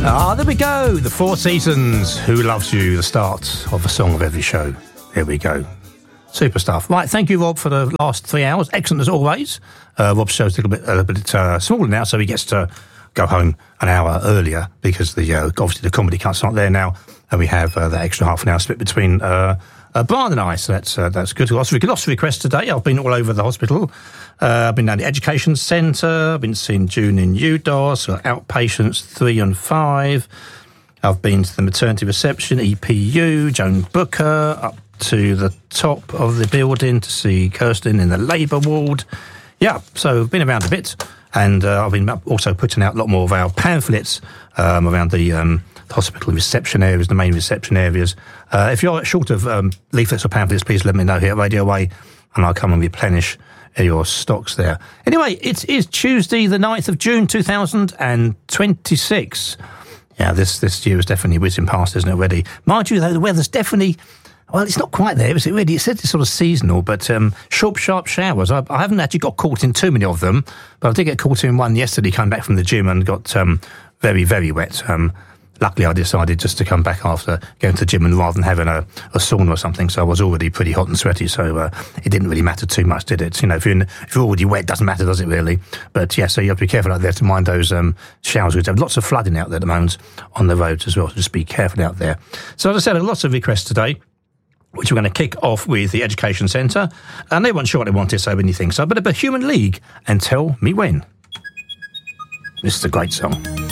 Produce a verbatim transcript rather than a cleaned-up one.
Ah, there we go. The Four Seasons. Who Loves You? The start of a song of every show. Here we go. Super stuff. Right, thank you, Rob, for the last three hours. Excellent as always. Uh, Rob's show's a little bit, a little bit uh, smaller now, so he gets to go home an hour earlier because the uh, obviously the comedy cuts aren't there now, and we have uh, that extra half an hour split between uh, uh, Brian and I. So that's uh, that's good. Lots of, lots of requests today. I've been all over the hospital. Uh, I've been down the Education Centre. I've been seeing June in U D O S, outpatients three and five. I've been to the maternity reception, E P U, Joan Booker, up to the top of the building to see Kirsten in the labour ward. Yeah, so I've been around a bit, and uh, I've been also putting out a lot more of our pamphlets um, around the, um, the hospital reception areas, the main reception areas. Uh, if you're short of um, leaflets or pamphlets, please let me know here at Radio Way, and I'll come and replenish your stocks there. Anyway, it is Tuesday, the ninth of June, two thousand twenty-six. Yeah, this, this year is definitely whizzing past, isn't it, already? Mind you, though, the weather's definitely... Well, it's not quite there, is it really? It said it's sort of seasonal, but um, short, sharp showers. I, I haven't actually got caught in too many of them, but I did get caught in one yesterday, coming back from the gym, and got um, very, very wet. Um, luckily, I decided just to come back after going to the gym, and rather than having a, a sauna or something, so I was already pretty hot and sweaty, so uh, it didn't really matter too much, did it? You know, if you're, in, if you're already wet, it doesn't matter, does it really? But yeah, so you have to be careful out there to mind those um, showers. There's lots of flooding out there at the moment on the roads as well, so just be careful out there. So as I said, lots of requests today, which we're going to kick off with the Education Centre. And they weren't sure what they wanted, so many things. So a bit of a Human League, and Tell Me When. This is a great song.